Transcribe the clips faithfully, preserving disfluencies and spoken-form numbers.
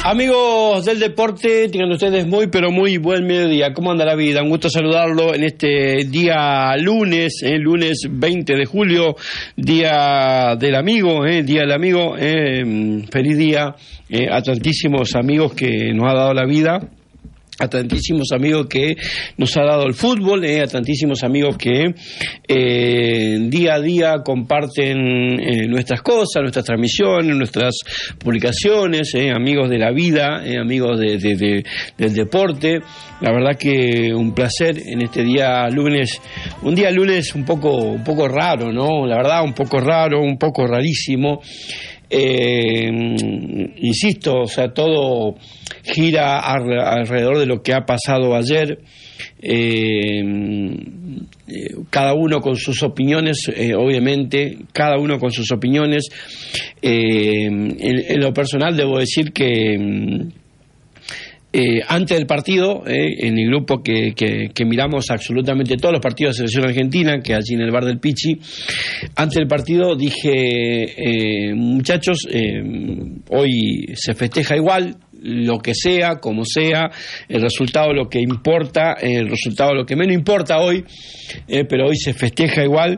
Amigos del deporte, tengan ustedes muy pero muy buen mediodía. ¿Cómo anda la vida? Un gusto saludarlo en este día lunes, eh, lunes veinte de julio, día del amigo, eh, día del amigo. Eh, feliz día eh, a tantísimos amigos que nos ha dado la vida, a tantísimos amigos que nos ha dado el fútbol, eh, a tantísimos amigos que eh, día a día comparten eh, nuestras cosas, nuestras transmisiones, nuestras publicaciones, eh, amigos de la vida, eh, amigos de, de, de, del deporte. La verdad que un placer en este día lunes, un día lunes un poco, un poco raro, ¿no? La verdad, un poco raro, un poco rarísimo. Eh, insisto, o sea, todo gira alrededor de lo que ha pasado ayer, eh, cada uno con sus opiniones, eh, obviamente, cada uno con sus opiniones. Eh, en, en lo personal debo decir que Eh, antes del partido, eh, en el grupo que, que, que miramos absolutamente todos los partidos de la selección argentina, que allí en el bar del Pichi, antes del partido dije, eh, muchachos, eh, hoy se festeja igual, lo que sea, como sea, el resultado lo que importa, el resultado lo que menos importa hoy, eh, pero hoy se festeja igual.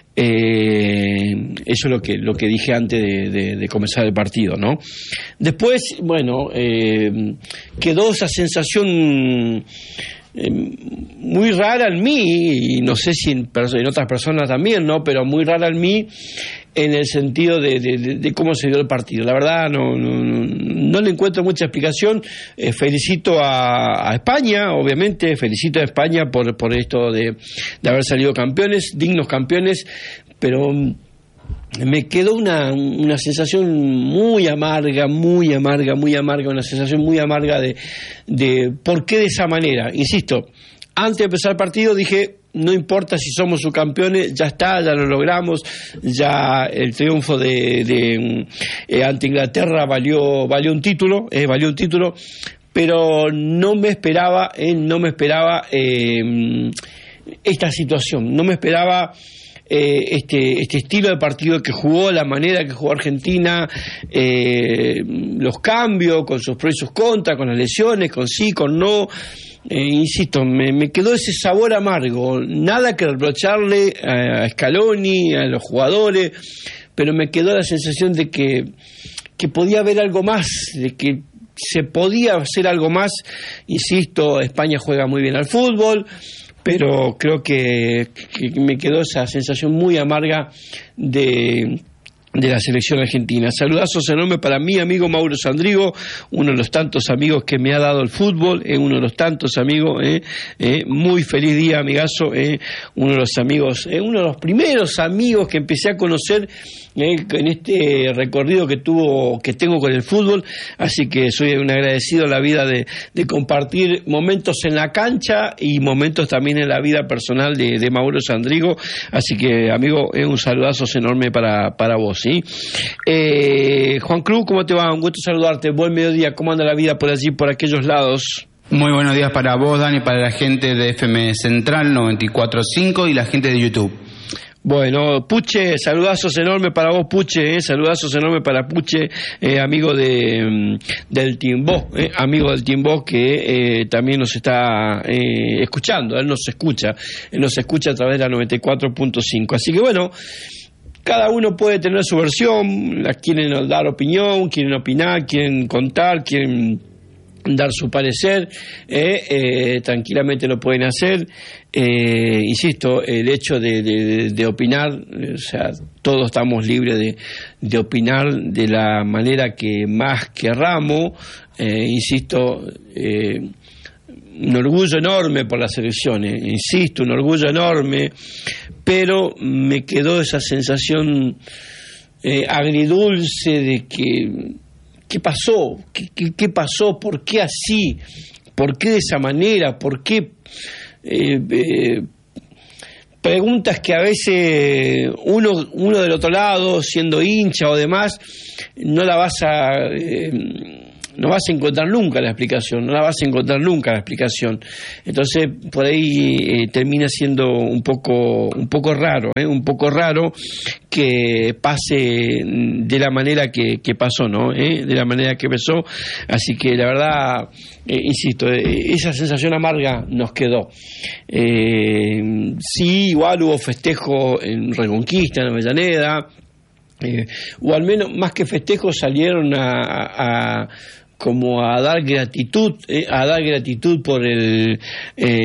Eh, eso es lo que lo que dije antes de, de, de comenzar el partido, ¿no? Después, bueno, eh, quedó esa sensación eh, muy rara en mí, y no sé si en, en otras personas también, ¿no? Pero muy rara en mí, en el sentido de, de, de, de cómo se dio el partido. La verdad no, no, no le encuentro mucha explicación. Eh, felicito a, a España, obviamente, felicito a España por, por esto de, de haber salido campeones, dignos campeones, pero me quedó una, una sensación muy amarga, muy amarga, muy amarga, una sensación muy amarga de, de por qué de esa manera. Insisto, antes de empezar el partido dije, no importa si somos subcampeones, ya está, ya lo logramos, ya el triunfo de, de eh, ante Inglaterra valió valió un título, eh, valió un título, pero no me esperaba, eh, no me esperaba eh, esta situación, no me esperaba eh, este este estilo de partido que jugó, la manera que jugó Argentina, eh, los cambios con sus pros y sus contras, con las lesiones, con sí, con no. Eh, insisto, me, me quedó ese sabor amargo, nada que reprocharle a Scaloni, a los jugadores, pero me quedó la sensación de que, que podía haber algo más, de que se podía hacer algo más. Insisto, España juega muy bien al fútbol, pero creo que, que me quedó esa sensación muy amarga de... de la selección argentina. Saludazos enormes para mi amigo Mauro Sandrigo, uno de los tantos amigos que me ha dado el fútbol, eh, uno de los tantos amigos, eh, eh, muy feliz día, amigazo, eh, uno de los amigos, eh, uno de los primeros amigos que empecé a conocer eh, en este recorrido que tuvo, que tengo con el fútbol, así que soy un agradecido a la vida de, de compartir momentos en la cancha y momentos también en la vida personal de, de Mauro Sandrigo, así que amigo, eh, un saludazo enorme para, para vos. ¿Sí? Eh, Juan Cruz, ¿cómo te va? Un gusto saludarte, buen mediodía, ¿cómo anda la vida por allí, por aquellos lados? Muy buenos días para vos, Dani, para la gente de F M Central noventa y cuatro punto cinco y la gente de YouTube. Bueno, Puche, saludazos enormes para vos, Puche, eh, saludazos enormes para Puche, eh, amigo de del Timbó, eh, amigo del Timbó que eh, también nos está eh, escuchando, él nos escucha, él nos escucha a través de la noventa y cuatro punto cinco, así que bueno, cada uno puede tener su versión, las quieren dar opinión, quieren opinar, quieren contar, quieren dar su parecer, eh, eh, tranquilamente lo pueden hacer. Eh, insisto, el hecho de, de, de opinar, o sea, todos estamos libres de, de opinar de la manera que más querramos, eh, insisto, eh, un orgullo enorme por las elecciones, insisto, un orgullo enorme, pero me quedó esa sensación eh, agridulce de que ¿qué pasó? ¿Qué, qué, qué pasó? ¿Por qué así? ¿Por qué de esa manera? ¿Por qué? Eh, eh, preguntas que a veces uno, uno del otro lado, siendo hincha o demás, no la vas a... Eh, no vas a encontrar nunca la explicación, no la vas a encontrar nunca la explicación. Entonces, por ahí eh, termina siendo un poco un poco raro, ¿eh? un poco raro que pase de la manera que, que pasó, ¿no? ¿Eh? De la manera que pasó. Así que la verdad, eh, insisto, eh, esa sensación amarga nos quedó. Eh, sí, igual hubo festejo en Reconquista, en Avellaneda, eh, o al menos más que festejos salieron a, a como a dar gratitud, eh, a dar gratitud por el... Eh,